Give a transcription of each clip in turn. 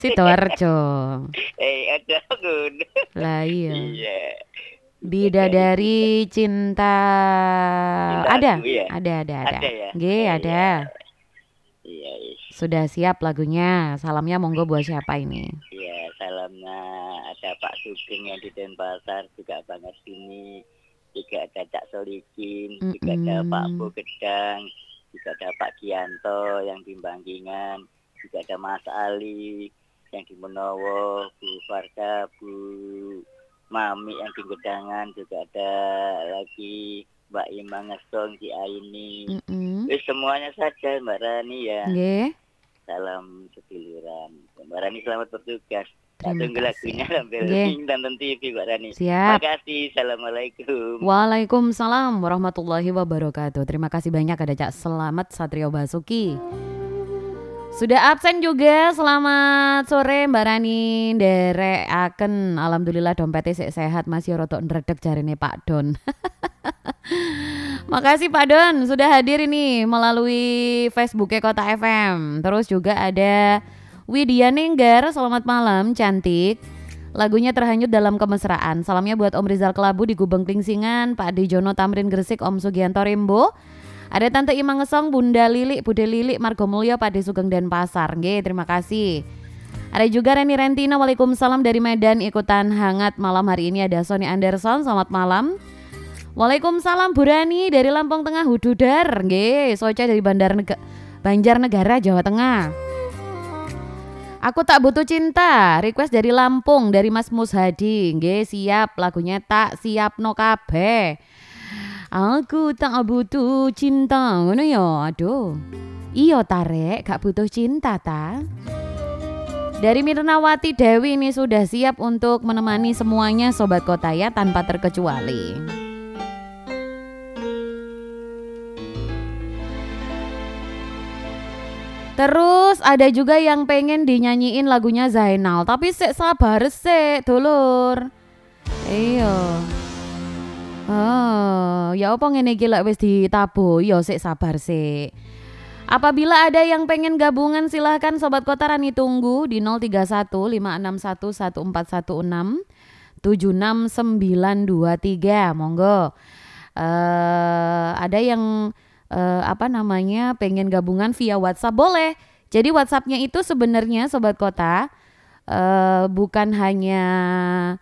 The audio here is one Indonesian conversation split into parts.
Sidoarjo. Ada ngono. Lah iya. Iya. Bidadari cinta. Cintaku Ada, ya. ada. Ada ya. G Iya. ada. Iya. Sudah siap lagunya. Salamnya monggo buat siapa ini? Iya, salamnya ada Pak Sugeng yang di Denpasar juga banget sini. Juga ada Cak Solikin, juga ada Pak Mm-mm. Bu Gedang, juga ada Pak Gianto yang di Bangkingan, juga ada Mas Ali yang di Menowo, Bu Farda, Bu Mami yang di Gedangan, juga ada lagi Mbak Imang Ngesong di Aini. Mm-mm. Semuanya saja Mbak Rani ya. Nggih. Salam seduluran. Mbak Rani selamat bertugas. Tak Terima tunggu lagunya kasih. sambil Nggih. nonton TV Mbak Rani. Terima Siap. kasih. Assalamualaikum. Waalaikumsalam warahmatullahi wabarakatuh. Terima kasih banyak ada Cak Selamat Satrio Basuki. Sudah absen juga. Selamat sore Mbak Rani. Nderekaken. Alhamdulillah dompetnya sehat, masih rodok ndredeg jarine Pak Don. Makasih Pak Don sudah hadir ini melalui Facebooknya Kota FM. Terus juga ada Widya Nenggar, selamat malam cantik. Lagunya terhanyut dalam kemesraan. Salamnya buat Om Rizal Kelabu di Gubeng Klingsingan, Pak Dijono Tamrin Gresik, Om Sugianto Rimbo. Ada Tante Imang Ngesong, Bunda Lili, Bude Lili, Margo Mulyo, Pak De Sugeng Denpasar. Nggih, terima kasih. Ada juga Reni Rentina, Waalaikumsalam dari Medan, ikutan hangat malam hari ini. Ada Sony Anderson, selamat malam. Waalaikumsalam Bu Rani dari Lampung Tengah Hududar. Nggih, Soca dari Banjarnegara, Jawa Tengah. Aku tak butuh cinta, request dari Lampung dari Mas Mushadi. Nggih, siap lagunya tak siap no kabeh. Aku tak butuh cinta, ngono ya. Aduh. Iya tarek, gak butuh cinta ta. Dari Mirnawati Dewi ini sudah siap untuk menemani semuanya Sobat Kota ya tanpa terkecuali. Terus ada juga yang pengen dinyanyiin lagunya Zainal, tapi sik sabar sik, dulur. Iya. Oh, ya apa ngene iki lek wis ditabuh, ya sik sabar sik. Apabila ada yang pengen gabungan silahkan Sobat Kota Rani tunggu di 031 561 1416 76923. Monggo. Ada yang pengen gabungan via WhatsApp boleh. Jadi WhatsAppnya itu sebenarnya Sobat Kota bukan hanya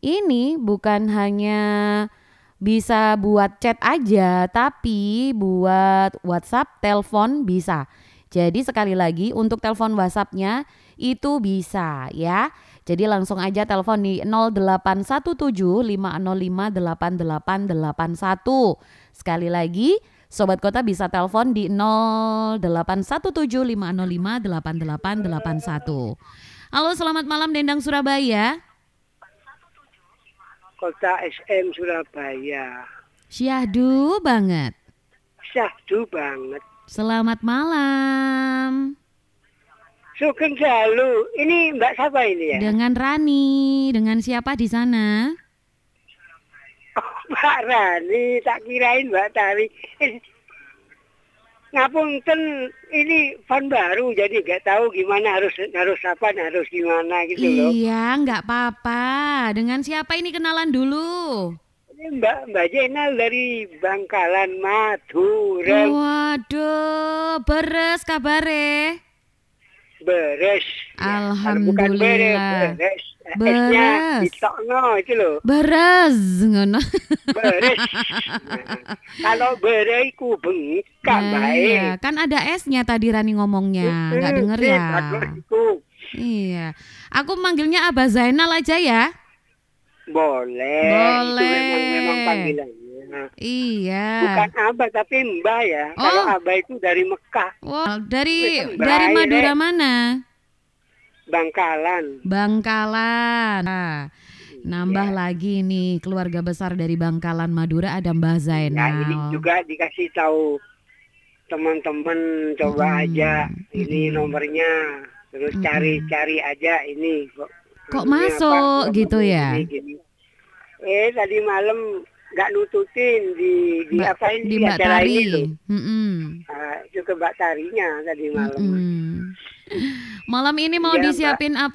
bisa buat chat aja, tapi buat WhatsApp, telepon bisa. Jadi sekali lagi untuk telepon WhatsAppnya itu bisa ya. Jadi langsung aja telepon di 0817 505 8881. Sekali lagi Sobat Kota bisa telepon di 0817 505 8881. Halo, selamat malam Dendang Surabaya. Kota SM Surabaya. Syahdu banget. Syahdu banget. Selamat malam. Sugeng Jalu. Ini Mbak siapa ini ya? Dengan Rani. Dengan siapa di sana? Oh, Mbak Rani. Tak kirain Mbak Tari. Ngapunten, ini fan baru jadi nggak tahu gimana harus gimana gitu loh. Iya, nggak apa-apa. Dengan siapa ini kenalan dulu? Ini Mbak Jenal dari Bangkalan Madura. Waduh, beres kabare. Beres. Alhamdulillah. Bukan beres. S-nya ditokno itu loh. Beres ngono. Beres. Kalau beres iku bengkak bae. Iya, kan ada S-nya tadi Rani ngomongnya. Enggak denger ya? Iya. Aku manggilnya Abah Zainal aja ya. Boleh. Boleh. Itu memang panggilannya. Iya. Bukan Abah tapi Mbah ya. Kalau Abah itu dari Mekah. Wow, dari Madura mana? Bangkalan. Nah, nambah lagi nih keluarga besar dari Bangkalan Madura ada Mbah Zainal. Nah, ini juga dikasih tahu teman-teman coba aja ini nomornya, terus cari aja ini kok masuk gitu ya? Gini. Tadi malam nggak nututin di Mbak Tari. Itu ke Mbak Tarinya tadi malam. Malam ini mau disiapin apa?